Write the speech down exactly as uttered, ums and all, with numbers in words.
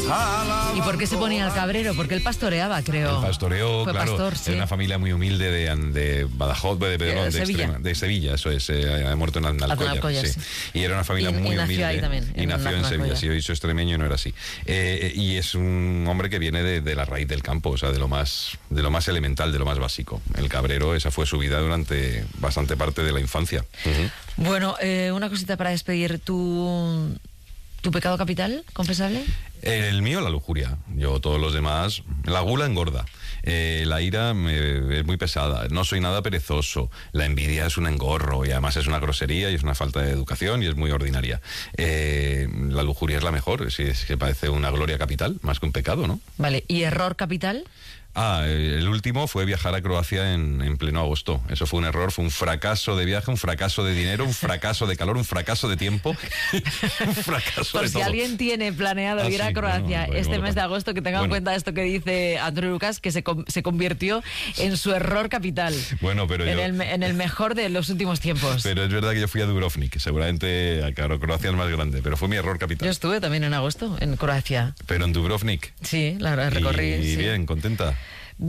¿Y por qué se ponía el cabrero? Porque él pastoreaba, creo. El pastoreo, Fue claro, pastor, sí. era una familia muy humilde de, de Badajoz, de, de, De de, Sevilla. Extrema- de Sevilla, eso es, eh, ha muerto en Alcoyar, Alcoyar, sí. sí. Y era una familia Y- y muy nació humilde. ahí también, y en nació en Alcoyar. Sevilla, si he dicho extremeño no era así. Eh, y es un hombre que viene de, de la raíz del campo, o sea, de lo más de lo más elemental, de lo más básico. El cabrero, esa fue su vida durante bastante parte de la infancia. Ujú. Bueno, eh, una cosita para despedir. ¿Tu, ¿Tu pecado capital, confesable? El mío, la lujuria. Yo, todos los demás. La gula engorda. Eh, la ira me- es muy pesada. No soy nada perezoso. La envidia es un engorro y además es una grosería y es una falta de educación y es muy ordinaria. Eh, la lujuria es la mejor. Sí, es que parece una gloria capital, más que un pecado, ¿no? Vale. ¿Y error capital? Ah, el último fue viajar a Croacia en, en pleno agosto. Eso fue un error, fue un fracaso de viaje, un fracaso de dinero, un fracaso de calor, un fracaso de tiempo, un fracaso Por de si todo. alguien tiene planeado Ah, ir a sí, Croacia bueno, bueno, este bueno, mes de bueno. agosto, que tenga en Bueno. cuenta esto que dice Andrew Lucas, que se, com- se convirtió en su error capital. Bueno, pero en, yo- el, me- en el mejor de los últimos tiempos. Pero es verdad que yo fui a Dubrovnik, seguramente, claro, Croacia es más grande, pero fue mi error Yo capital. estuve también en agosto en Croacia. Pero en Dubrovnik. Sí, la recorrí. Y sí. bien, contenta.